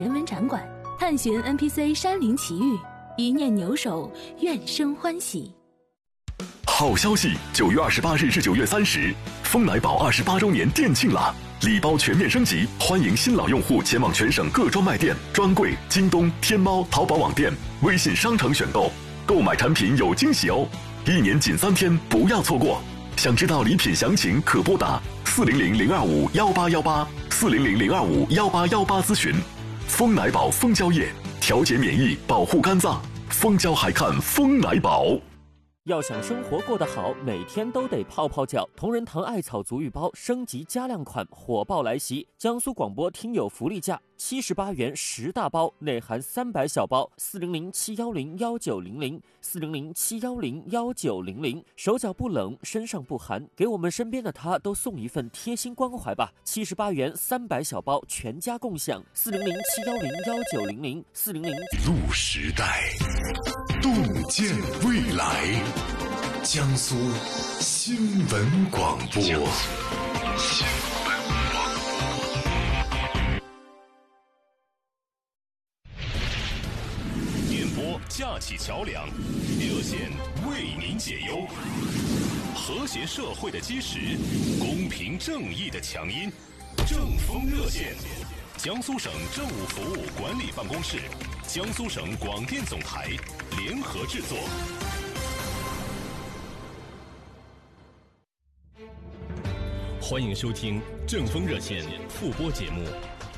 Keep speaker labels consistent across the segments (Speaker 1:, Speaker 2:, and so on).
Speaker 1: 人文展馆，探寻 NPC 山林奇遇，一念牛首，愿生欢喜。
Speaker 2: 好消息！9月28日至9月30，丰奶宝28周年店庆啦！礼包全面升级，欢迎新老用户前往全省各专卖店、专柜、京东、天猫、淘宝网店、微信商城选购，购买产品有惊喜哦！1年仅3天，不要错过！想知道礼品详情，可拨打400-025-1818，400-025-1818咨询。丰奶宝蜂胶液，调节免疫，保护肝脏。蜂胶还看丰奶宝。
Speaker 3: 要想生活过得好，每天都得泡泡脚。同仁堂艾草足浴包升级加量款火爆来袭，江苏广播听友福利价78元10大包，内含300小包，400-710-1900，400-710-1900。手脚不冷，身上不寒，给我们身边的他都送一份贴心关怀吧。78元300小包，全家共享，400-710-1900，400。
Speaker 4: 路时代，洞见未来。江苏新闻广播。
Speaker 5: 点播架起桥梁，热线为您解忧。和谐社会的基石，公平正义的强音。正风热线，江苏省政务服务管理办公室、江苏省广电总台联合制作。欢迎收听正风热线复播节目。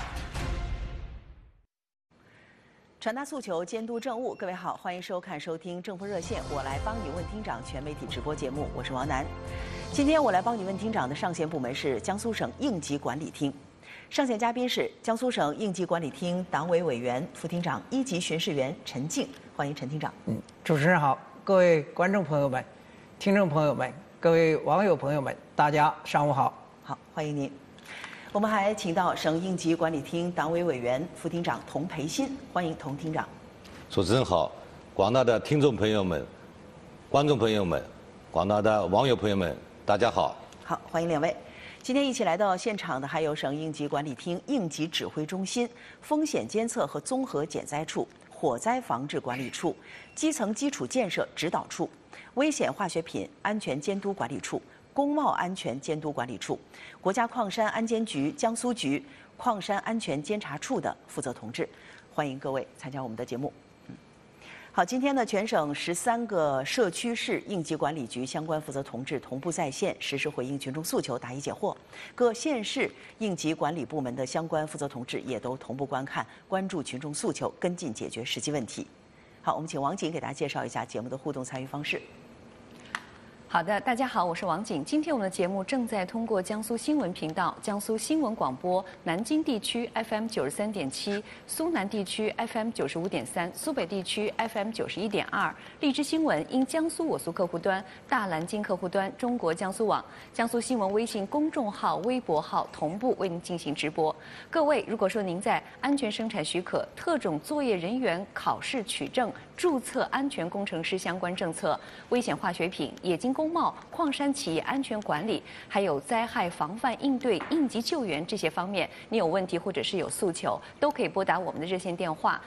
Speaker 6: 传达诉求，监督政务。各位好，欢迎收看、收听正风热线，我来帮你问厅长全媒体直播节目，我是王楠。今天我来帮你问厅长的上线部门是江苏省应急管理厅，上线嘉宾是江苏省应急管理厅党委委员、副厅长、一级巡视员陈静，欢迎陈厅长。
Speaker 7: 主持人好，各位观众朋友们、听众朋友们、各位网友朋友们，大家上午好。
Speaker 6: 好，欢迎您。我们还请到省应急管理厅党委委员、副厅长童培新，欢迎童厅长。
Speaker 8: 主持人好，广大的听众朋友们、观众朋友们、广大的网友朋友们，大家好。
Speaker 6: 好，欢迎两位。今天一起来到现场的还有省应急管理厅应急指挥中心、风险监测和综合减灾处、火灾防治管理处、基层基础建设指导处、危险化学品安全监督管理处、工贸安全监督管理处、国家矿山安监局江苏局矿山安全监察处的负责同志，欢迎各位参加我们的节目。好，今天呢，全省13个社区市应急管理局相关负责同志同步在线，实时回应群众诉求，答疑解惑。各县市应急管理部门的相关负责同志也都同步观看，关注群众诉求，跟进解决实际问题。好，我们请王景给大家介绍一下节目的互动参与方式。
Speaker 9: 好的，大家好，我是王景。今天我们的节目正在通过江苏新闻频道、江苏新闻广播南京地区 FM 93.7、苏南地区 FM 95.3、苏北地区 FM 91.2、荔枝新闻因江苏我苏客户端、大蓝鲸客户端、中国江苏网、江苏新闻微信公众号、微博号同步为您进行直播。各位，如果说您在安全生产许可、特种作业人员考试取证、注册安全工程师相关政策、危险化学品、冶金工贸、矿山企业安全管理，还有灾害防范应对、应急救援这些方面，你有问题或者是有诉求，都可以拨打我们的热线电话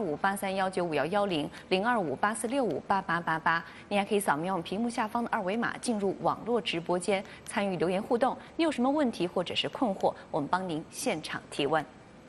Speaker 9: 025831951110，0258465888。你还可以扫描我们屏幕下方的2维码，进入网络直播间参与留言互动。你有什么问题或者是困惑，我们帮您现场提问。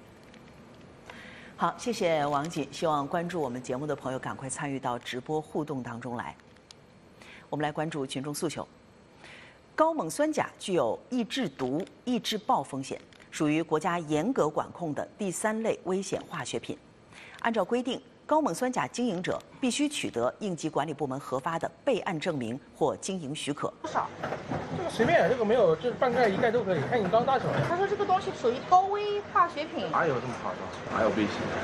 Speaker 6: 好，谢谢王景。希望关注我们节目的朋友赶快参与到直播互动当中来。我们来关注群众诉求。高锰酸钾具有易制毒、易制爆风险，属于国家严格管控的第3类危险化学品。按照规定，高锰酸钾经营者必须取得应急管理部门核发的备案证明或经营许可。
Speaker 10: 多少？这个随便，这个没有，就是半盖一盖都可以，看你缸大小。
Speaker 11: 他说这个东西属于高危化学品。
Speaker 12: 哪有这么夸张？哪有危险？